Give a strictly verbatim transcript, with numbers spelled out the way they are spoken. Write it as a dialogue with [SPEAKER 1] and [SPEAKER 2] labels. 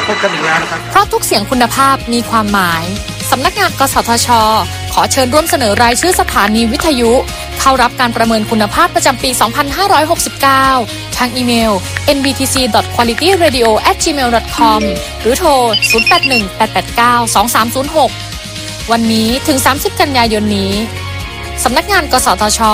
[SPEAKER 1] พบกันอีกแล้วนะครับ
[SPEAKER 2] เพราะทุกเสียงคุณภาพมีความหมายสำนักงานกสทช.ขอเชิญร่วมเสนอรายชื่อสถานีวิทยุเข้ารับการประเมินคุณภาพประจำปี สองพันห้าร้อยหกสิบเก้า ทางอีเมล เอ็น บี ที ซี ดอท ควอลิตี้ เรดิโอ แอท จีเมล ดอท คอม หรือโทร ศูนย์ แปด หนึ่ง แปด แปด เก้า สอง สาม ศูนย์ หก วันนี้ถึง สามสิบ กันยายนนี้สำนักงานกสทช